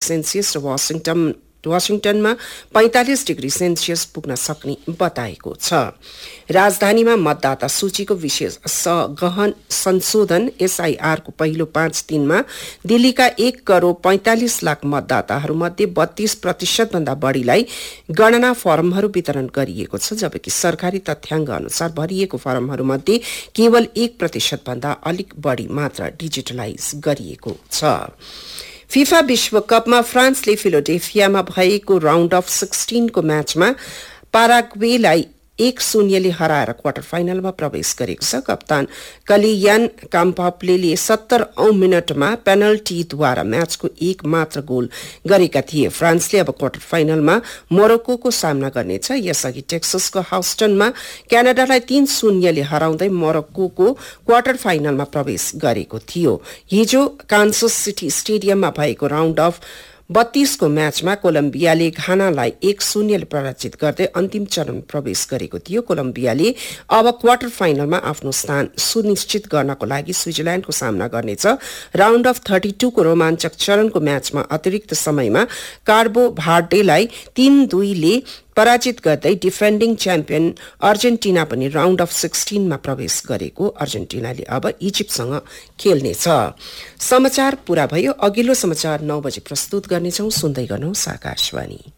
Celsius र वाशिंगटनमा 45 degree Celsius पुग्न सक्ने बताएको छ। राजधानीमा मतदाता सूचीको विशेष गहन संशोधन SIR को पहिलो 5 दिनमा दिल्लीका 1,45,00,000 मतदाताहरूमध्ये 32% भन्दा बढीलाई गणना फर्महरू वितरण गरिएको छ, जबकि सरकारी तथ्याङ्क अनुसार भरिएको फर्महरूमध्ये केवल 1% भन्दा अलिक बढी मात्र डिजिटलाइज गरिएको छ। फिफा विश्वकपमा फ्रान्सले फिलाडेल्फियामा भएको राउन्ड अफ 16 को म्याचमा पाराग्वेलाई 1-0 हराएर क्वार्टर फाइनलमा प्रवेश गरेको छ। कप्तान कलियान काम्पाप्लेले 70औं मिनटमा पेनल्टीद्वारा म्याचको एक मात्र गोल गरेका थिए। फ्रान्सले अब क्वार्टर फाइनलमा मोरक्कोको सामना गर्नेछ। यसअघि टेक्ससको हाउस्टनमा क्यानाडालाई 3-0 हराउँदै मोरक्कोको क्वार्टर फाइनलमा प्रवेश गरेको थियो। हिजो कान्सस सिटी स्टेडियममा भएको राउन्ड अफ 32 को म्याचमा कोलम्बियाले घानालाई 1-0 पराजित गर्दै अन्तिम चरण प्रवेश गरेको थियो। कोलम्बियाले अब क्वार्टर फाइनलमा आफ्नो स्थान सुनिश्चित गर्नको लागि स्विजरल्याण्डको सामना गर्नेछ। राउन्ड अफ 32 को रोमाञ्चक चरणको म्याचमा अतिरिक्त समयमा कार्बो भार्डेलाई 3-2 ले पराजित गर्दै डिफेन्डिङ च्याम्पियन अर्जेन्टिना पनि राउन्ड अफ 16 मा प्रवेश गरेको। अर्जेन्टिनाले अब इजिप्टसँग खेल्नेछ। समाचार पूरा भयो। अघिल्लो समाचार 9 बजे प्रस्तुत गर्नेछौं। सुन्दै गर्नुहोस् आकाशवाणी।